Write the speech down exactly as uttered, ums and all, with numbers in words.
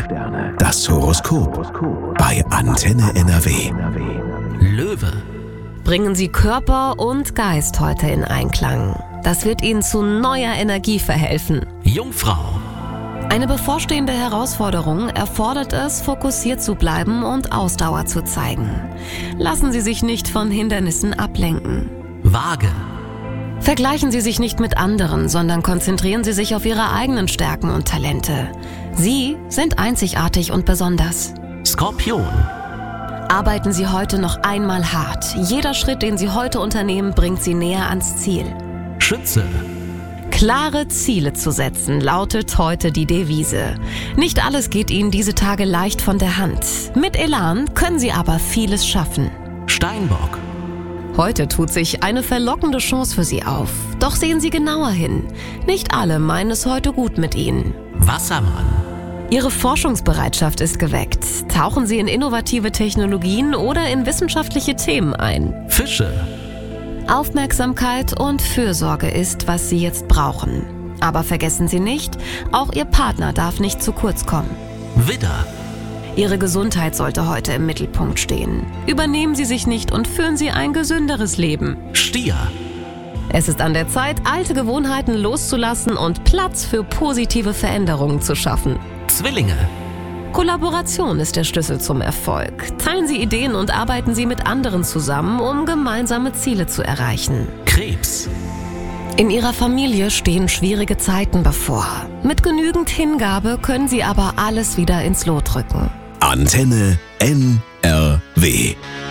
Das Horoskop bei Antenne N R W. Löwe. Bringen Sie Körper und Geist heute in Einklang. Das wird Ihnen zu neuer Energie verhelfen. Jungfrau. Eine bevorstehende Herausforderung erfordert es, fokussiert zu bleiben und Ausdauer zu zeigen. Lassen Sie sich nicht von Hindernissen ablenken. Waage. Vergleichen Sie sich nicht mit anderen, sondern konzentrieren Sie sich auf Ihre eigenen Stärken und Talente. Sie sind einzigartig und besonders. Skorpion. Arbeiten Sie heute noch einmal hart. Jeder Schritt, den Sie heute unternehmen, bringt Sie näher ans Ziel. Schütze. Klare Ziele zu setzen, lautet heute die Devise. Nicht alles geht Ihnen diese Tage leicht von der Hand. Mit Elan können Sie aber vieles schaffen. Steinbock. Heute tut sich eine verlockende Chance für Sie auf. Doch sehen Sie genauer hin. Nicht alle meinen es heute gut mit Ihnen. Wassermann. Ihre Forschungsbereitschaft ist geweckt. Tauchen Sie in innovative Technologien oder in wissenschaftliche Themen ein. Fische. Aufmerksamkeit und Fürsorge ist, was Sie jetzt brauchen. Aber vergessen Sie nicht, auch Ihr Partner darf nicht zu kurz kommen. Widder. Ihre Gesundheit sollte heute im Mittelpunkt stehen. Übernehmen Sie sich nicht und führen Sie ein gesünderes Leben. Stier. Es ist an der Zeit, alte Gewohnheiten loszulassen und Platz für positive Veränderungen zu schaffen. Zwillinge. Kollaboration ist der Schlüssel zum Erfolg. Teilen Sie Ideen und arbeiten Sie mit anderen zusammen, um gemeinsame Ziele zu erreichen. Krebs. In Ihrer Familie stehen schwierige Zeiten bevor. Mit genügend Hingabe können Sie aber alles wieder ins Lot rücken. Antenne N R W.